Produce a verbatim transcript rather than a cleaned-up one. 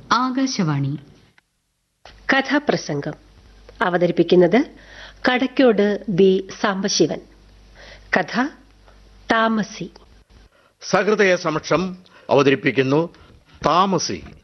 ആകാശവാണി. കഥാപ്രസംഗം അവതരിപ്പിക്കുന്നത് കടക്കോട് ബി സാംബശിവൻ. കഥ താമസി. സഹൃദയ സമക്ഷം അവതരിപ്പിക്കുന്നു താമസി.